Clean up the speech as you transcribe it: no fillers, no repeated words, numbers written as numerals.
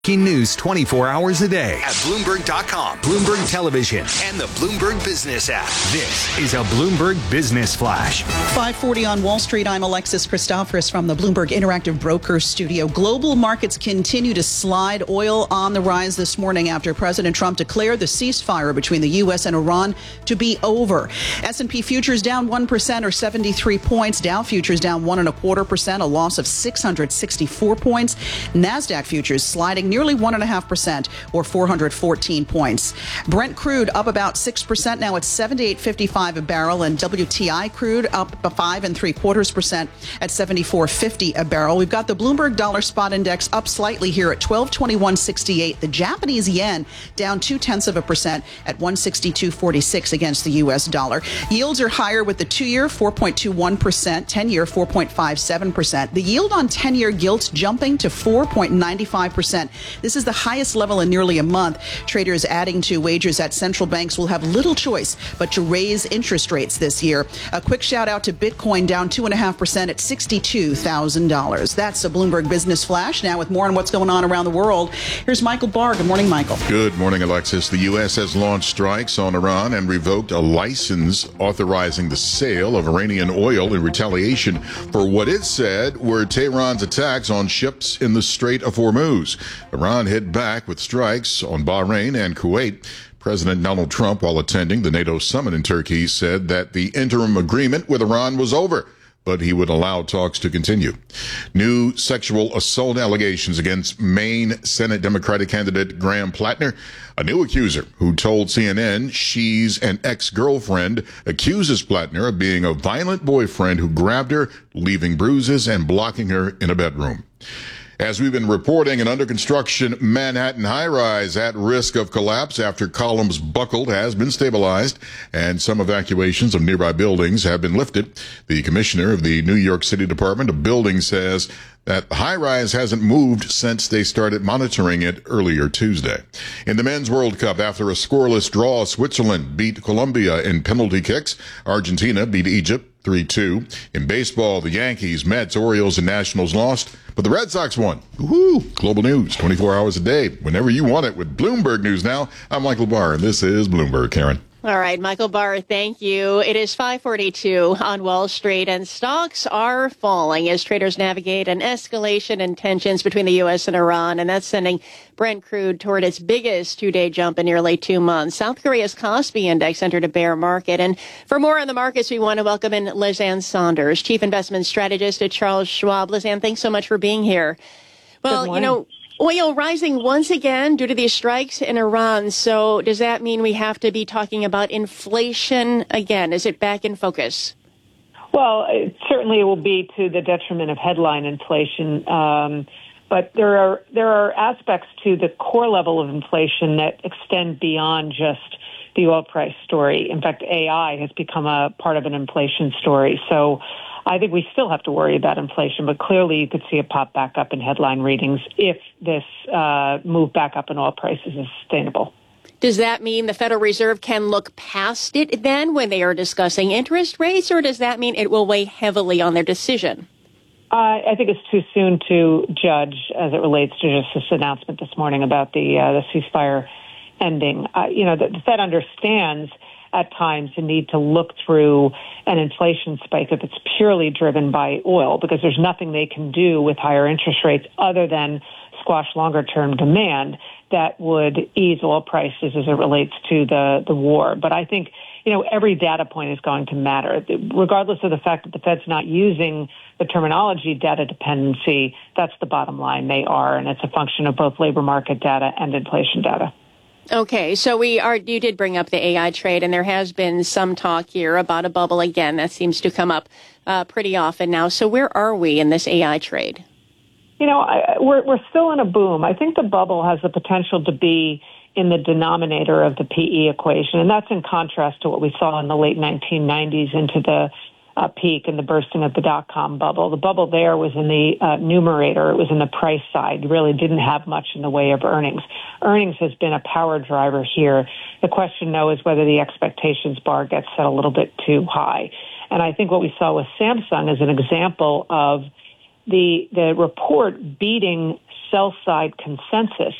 Breaking news 24 hours a day at Bloomberg.com, Bloomberg Television, and the Bloomberg Business app. This is a Bloomberg Business Flash. 5:40 on Wall Street. I'm Alexis Christoforous from the Bloomberg Interactive Brokers studio. Global markets continue to slide. Oil on the rise this morning after President Trump declared the ceasefire between the U.S. and Iran to be over. S&P futures down 1% or 73 points. Dow futures down 1.25%, a loss of 664 points. NASDAQ futures sliding nearly 1.5% or 414 points. Brent crude up about 6%. Now it's $78.55 a barrel, and WTI crude up 5.75% at $74.50 a barrel. We've got the Bloomberg Dollar Spot Index up slightly here at 1221.68. The Japanese yen down 0.2% at 162.46 against the U.S. dollar. Yields are higher with the 2-year 4.21%, 10-year 4.57%. The yield on 10-year gilts jumping to 4.95%. This is the highest level in nearly a month. Traders adding to wagers that central banks will have little choice but to raise interest rates this year. A quick shout out to Bitcoin down 2.5% at $62,000. That's a Bloomberg Business Flash. Now with more on what's going on around the world, here's Michael Barr. Good morning, Michael. Good morning, Alexis. The U.S. has launched strikes on Iran and revoked a license authorizing the sale of Iranian oil in retaliation for what it said were Tehran's attacks on ships in the Strait of Hormuz. Iran hit back with strikes on Bahrain and Kuwait. President Donald Trump, while attending the NATO summit in Turkey, said that the interim agreement with Iran was over, but he would allow talks to continue. New sexual assault allegations against Maine Senate Democratic candidate Graham Plattner. A new accuser who told CNN she's an ex-girlfriend accuses Plattner of being a violent boyfriend who grabbed her, leaving bruises and blocking her in a bedroom. As we've been reporting, an under-construction Manhattan high-rise at risk of collapse after columns buckled has been stabilized, and some evacuations of nearby buildings have been lifted. The commissioner of the New York City Department of Buildings says that the high-rise hasn't moved since they started monitoring it earlier Tuesday. In the Men's World Cup, after a scoreless draw, Switzerland beat Colombia in penalty kicks. Argentina beat Egypt 3-2. In baseball, the Yankees, Mets, Orioles, and Nationals lost, but the Red Sox won. Woohoo! Global news, 24 hours a day, whenever you want it with Bloomberg News Now. I'm Michael Barr, and this is Bloomberg. Karen. All right, Michael Barr, thank you. It is 5:42 on Wall Street, and stocks are falling as traders navigate an escalation in tensions between the U.S. and Iran, and that's sending Brent crude toward its biggest two-day jump in nearly 2 months. South Korea's Kospi index entered a bear market, and for more on the markets, we want to welcome in Lizanne Saunders, Chief Investment Strategist at Charles Schwab. Lizanne, thanks so much for being here. Well, oil rising once again due to these strikes in Iran. So does that mean we have to be talking about inflation again? Is it back in focus? Well, certainly it will be to the detriment of headline inflation. But there are aspects to the core level of inflation that extend beyond just the oil price story. In fact, AI has become a part of an inflation story. So I think we still have to worry about inflation, but clearly you could see a pop back up in headline readings if this move back up in oil prices is sustainable. Does that mean the Federal Reserve can look past it then when they are discussing interest rates, or does that mean it will weigh heavily on their decision? I think it's too soon to judge as it relates to just this announcement this morning about the ceasefire ending. The Fed understands at times the need to look through an inflation spike if it's purely driven by oil, because there's nothing they can do with higher interest rates other than squash longer-term demand that would ease oil prices as it relates to the war. But I think, every data point is going to matter. Regardless of the fact that the Fed's not using the terminology data dependency, that's the bottom line. They are, and it's a function of both labor market data and inflation data. Okay, so you did bring up the AI trade, and there has been some talk here about a bubble again. That seems to come up pretty often now. So where are we in this AI trade? We're still in a boom. I think the bubble has the potential to be in the denominator of the PE equation, and that's in contrast to what we saw in the late 1990s into the peak and the bursting of the dot-com bubble. The bubble there was in the numerator. It was in the price side. Really didn't have much in the way of earnings. Earnings has been a power driver here. The question, though, is whether the expectations bar gets set a little bit too high. And I think what we saw with Samsung is an example of the report beating sell-side consensus